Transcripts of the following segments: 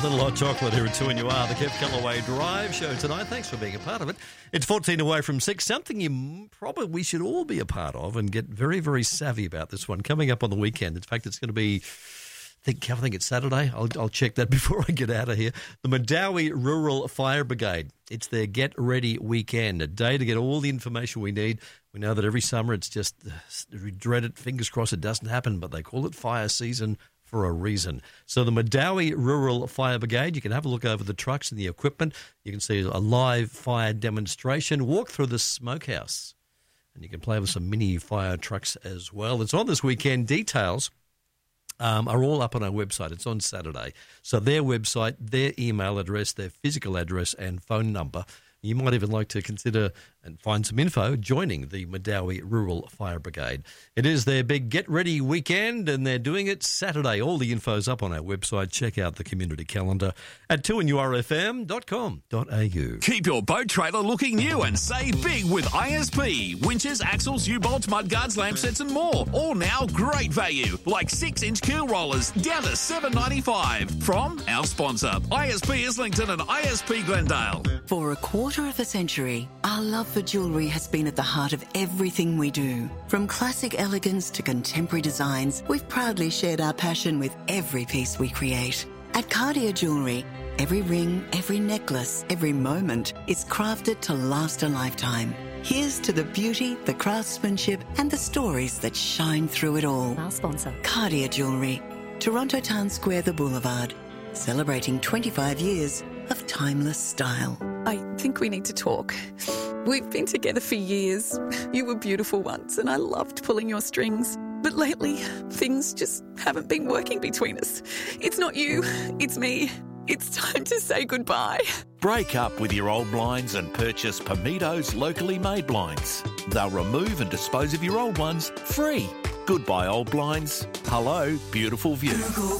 A little hot chocolate here at 2 and You Are, the Kev Callaway Drive Show tonight. Thanks for being a part of it. It's 14 away from 6, something we should all be a part of and get very, very savvy about this one. Coming up on the weekend. In fact, it's going to be, I think it's Saturday. I'll check that before I get out of here. The Madawi Rural Fire Brigade. It's their Get Ready weekend, a day to get all the information we need. We know that every summer it's just, we dread it, fingers crossed it doesn't happen, but they call it fire season for a reason. So the Madawi Rural Fire Brigade, you can have a look over the trucks and the equipment. You can see a live fire demonstration, walk through the smokehouse, and you can play with some mini fire trucks as well. It's on this weekend. Details are all up on our website. It's on Saturday. So their website, their email address, their physical address and phone number. You might even like to consider and find some info joining the Madawi Rural Fire Brigade. It is their big Get Ready weekend, and they're doing it Saturday. All the info's up on our website. Check out the community calendar at 2NURFM.com.au. Keep your boat trailer looking new and save big with ISP. Winches, axles, U-bolts, mudguards, lampsets and more. All now great value, like 6-inch keel rollers down to $7.95. From our sponsor, ISP Islington and ISP Glendale. For a quarter of a century, our love for jewellery has been at the heart of everything we do. From classic elegance to contemporary designs, we've proudly shared our passion with every piece we create. At Cartier Jewellery, every ring, every necklace, every moment is crafted to last a lifetime. Here's to the beauty, the craftsmanship and the stories that shine through it all. Our sponsor. Cartier Jewellery, Toronto Town Square, the Boulevard, celebrating 25 years of timeless style. I think we need to talk. We've been together for years. You were beautiful once and I loved pulling your strings. But lately, things just haven't been working between us. It's not you, it's me. It's time to say goodbye. Break up with your old blinds and purchase Pamitos locally made blinds. They'll remove and dispose of your old ones free. Goodbye, old blinds. Hello, beautiful view. Google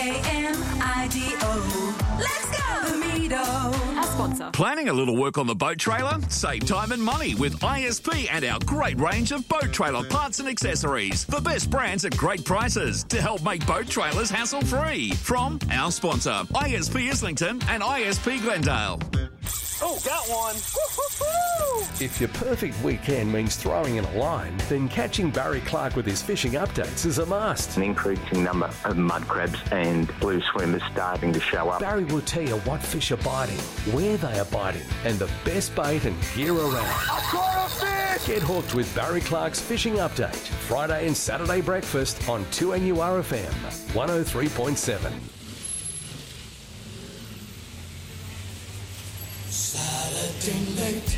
P-A-M-I-D-O. Let's go, Pamito. Our sponsor. Planning a little work on the boat trailer? Save time and money with ISP and our great range of boat trailer parts and accessories. The best brands at great prices to help make boat trailers hassle-free. From our sponsor, ISP Islington and ISP Glendale. Oh, got one. Woo-hoo-hoo! If your perfect weekend means throwing in a line, then catching Barry Clark with his fishing updates is a must. An increasing number of mud crabs and blue swimmers starting to show up. Barry will tell you what fish are biting, where they are biting, and the best bait and gear around. I caught a fish! Get hooked with Barry Clark's Fishing Update, Friday and Saturday breakfast on 2NURFM 103.7. Saturday night.